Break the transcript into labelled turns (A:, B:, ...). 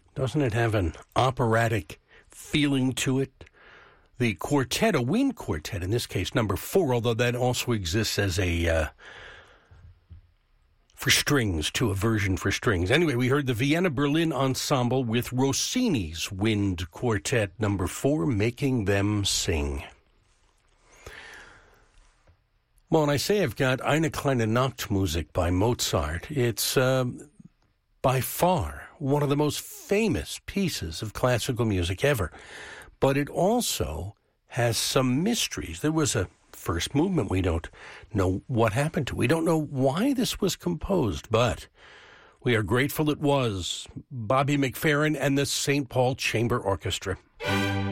A: Doesn't it have an operatic feeling to it? The quartet, a wind quartet, in this case, number 4, although that also exists as a, for strings, to a version for strings. Anyway, we heard the Vienna Berlin Ensemble with Rossini's Wind Quartet, number 4, Making Them Sing. Well, when I say I've got Eine kleine Nachtmusik by Mozart, it's by far one of the most famous pieces of classical music ever. But it also has some mysteries. There was a first movement we don't know what happened to. We don't know why this was composed, but we are grateful it was. Bobby McFerrin and the St. Paul Chamber Orchestra.